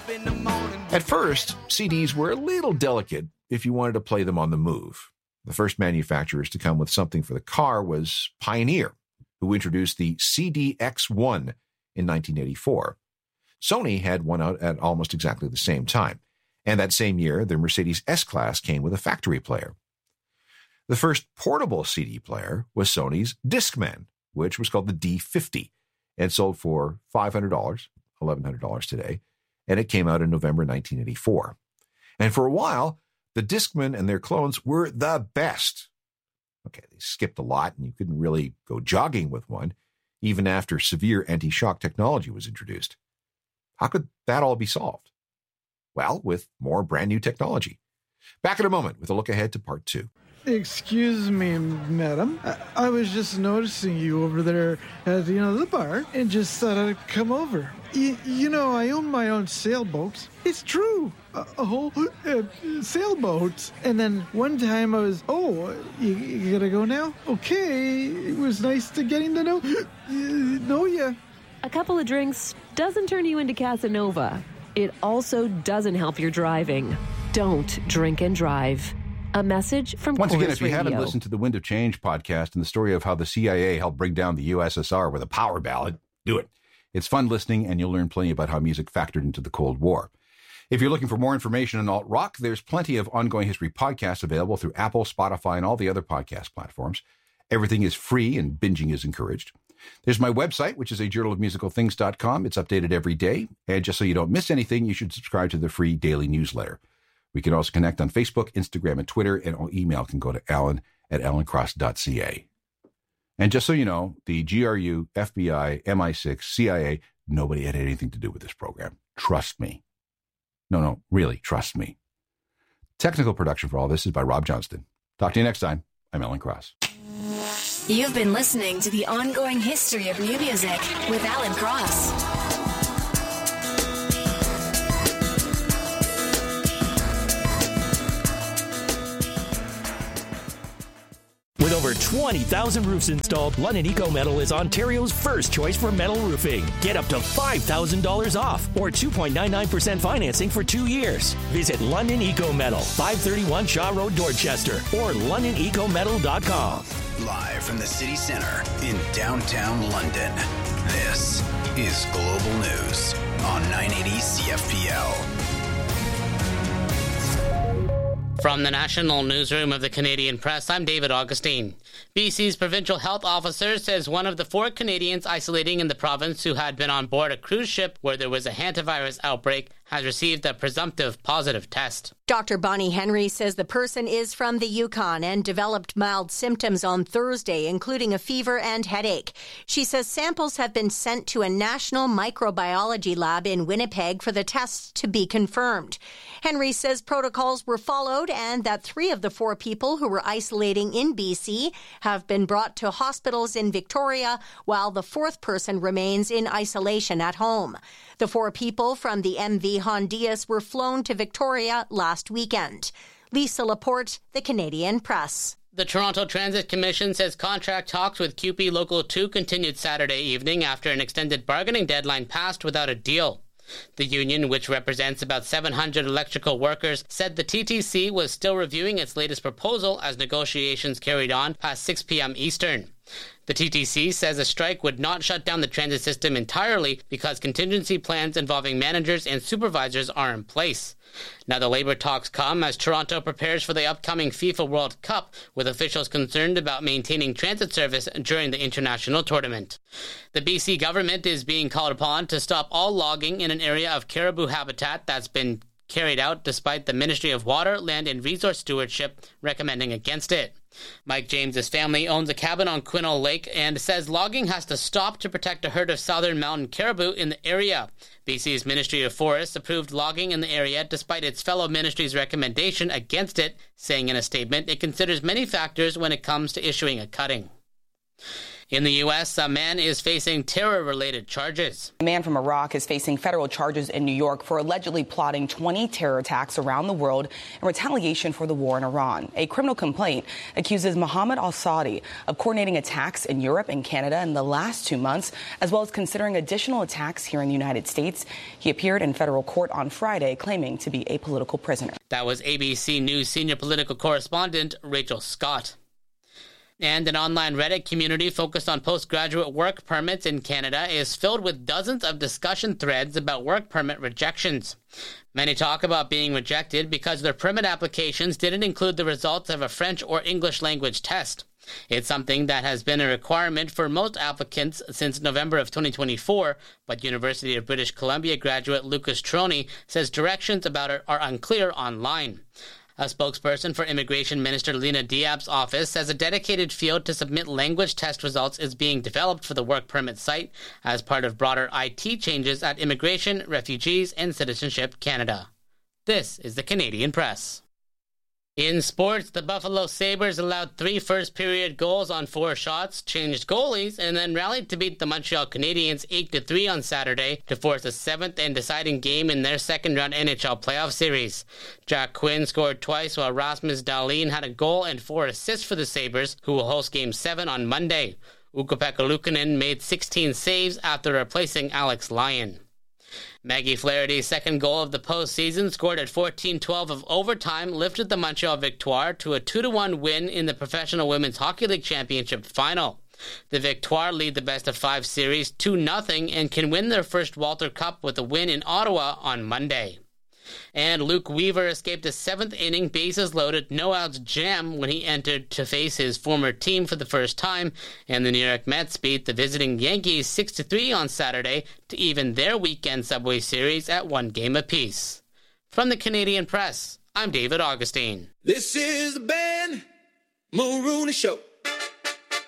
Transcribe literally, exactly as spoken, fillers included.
At first, C Ds were a little delicate if you wanted to play them on the move. The first manufacturers to come with something for the car was Pioneer, who introduced the C D X one in nineteen eighty-four. Sony had one out at almost exactly the same time, and that same year, the Mercedes S-Class came with a factory player. The first portable C D player was Sony's Discman, which was called the D fifty, and sold for five hundred dollars, eleven hundred dollars today, and it came out in November nineteen eighty-four. And for a while, the Discman and their clones were the best. Okay, they skipped a lot, and you couldn't really go jogging with one, even after severe anti-shock technology was introduced. How could that all be solved? Well, with more brand new technology. Back in a moment with a look ahead to part two. Excuse me, madam. I, I was just noticing you over there at, you know, the bar and just thought I'd come over. Y- you know, I own my own sailboat. It's true. A, a whole uh, sailboat. And then one time I was, oh, you, you gotta go now? Okay. It was nice to getting to know, uh, know ya. A couple of drinks doesn't turn you into Casanova. It also doesn't help your driving. Don't drink and drive. A message from Once Chorus again, if you Radio. haven't listened to the Wind of Change podcast and the story of how the C I A helped bring down the U S S R with a power ballad, do it. It's fun listening, and you'll learn plenty about how music factored into the Cold War. If you're looking for more information on alt-rock, there's plenty of Ongoing History podcasts available through Apple, Spotify, and all the other podcast platforms. Everything is free, and binging is encouraged. There's my website, which is a journal of musical things dot com. It's updated every day. And just so you don't miss anything, you should subscribe to the free daily newsletter. We can also connect on Facebook, Instagram, and Twitter, and all email can go to alan at alan cross dot c a. And just so you know, the G R U, F B I, M I six, C I A, nobody had anything to do with this program. Trust me. No, no, really, trust me. Technical production for all this is by Rob Johnston. Talk to you next time. I'm Alan Cross. You've been listening to The Ongoing History of New Music with Alan Cross. With over twenty thousand roofs installed, London Eco Metal is Ontario's first choice for metal roofing. Get up to five thousand dollars off or two point nine nine percent financing for two years. Visit London Eco Metal, five thirty-one Shaw Road, Dorchester, or london eco metal dot com. Live from the city center in downtown London, this is Global News on nine eighty C F P L. From the National Newsroom of the Canadian Press, I'm David Augustine. B C's provincial health officer says one of the four Canadians isolating in the province who had been on board a cruise ship where there was a hantavirus outbreak has received a presumptive positive test. Doctor Bonnie Henry says the person is from the Yukon and developed mild symptoms on Thursday, including a fever and headache. She says samples have been sent to a national microbiology lab in Winnipeg for the tests to be confirmed. Henry says protocols were followed and that three of the four people who were isolating in B C have been brought to hospitals in Victoria, while the fourth person remains in isolation at home. The four people from the M V Hondias were flown to Victoria last weekend. Lisa Laporte, The Canadian Press. The Toronto Transit Commission says contract talks with C U P E Local two continued Saturday evening after an extended bargaining deadline passed without a deal. The union, which represents about seven hundred electrical workers, said the T T C was still reviewing its latest proposal as negotiations carried on past six p.m. Eastern. The T T C says a strike would not shut down the transit system entirely because contingency plans involving managers and supervisors are in place. Now the labor talks come as Toronto prepares for the upcoming FIFA World Cup, with officials concerned about maintaining transit service during the international tournament. The B C government is being called upon to stop all logging in an area of caribou habitat that's been carried out despite the Ministry of Water, Land and Resource Stewardship recommending against it. Mike James's family owns a cabin on Quinault Lake and says logging has to stop to protect a herd of southern mountain caribou in the area. B C's Ministry of Forests approved logging in the area despite its fellow ministry's recommendation against it, saying in a statement it considers many factors when it comes to issuing a cutting. In the U S, a man is facing terror-related charges. A man from Iraq is facing federal charges in New York for allegedly plotting twenty terror attacks around the world in retaliation for the war in Iran. A criminal complaint accuses Mohammed al-Saudi of coordinating attacks in Europe and Canada in the last two months, as well as considering additional attacks here in the United States. He appeared in federal court on Friday, claiming to be a political prisoner. That was A B C News senior political correspondent Rachel Scott. And an online Reddit community focused on postgraduate work permits in Canada is filled with dozens of discussion threads about work permit rejections. Many talk about being rejected because their permit applications didn't include the results of a French or English language test. It's something that has been a requirement for most applicants since November of twenty twenty-four, but University of British Columbia graduate Lucas Troney says directions about it are unclear online. A spokesperson for Immigration Minister Lena Diab's office says a dedicated field to submit language test results is being developed for the work permit site as part of broader I T changes at Immigration, Refugees, and Citizenship Canada. This is the Canadian Press. In sports, the Buffalo Sabres allowed three first-period goals on four shots, changed goalies, and then rallied to beat the Montreal Canadiens eight to three on Saturday to force a seventh and deciding game in their second-round N H L playoff series. Jack Quinn scored twice while Rasmus Dahlin had a goal and four assists for the Sabres, who will host Game seven on Monday. Ukko-Pekka Luukkonen made sixteen saves after replacing Alex Lyon. Maggie Flaherty's second goal of the postseason, scored at fourteen twelve of overtime, lifted the Montreal Victoire to a two to one win in the Professional Women's Hockey League Championship final. The Victoire lead the best-of-five series two nothing and can win their first Walter Cup with a win in Ottawa on Monday. And Luke Weaver escaped a seventh-inning bases-loaded no-outs jam when he entered to face his former team for the first time, and the New York Mets beat the visiting Yankees six to three on Saturday to even their weekend Subway Series at one game apiece. From the Canadian Press, I'm David Augustine. This is the Ben Mulrooney Show.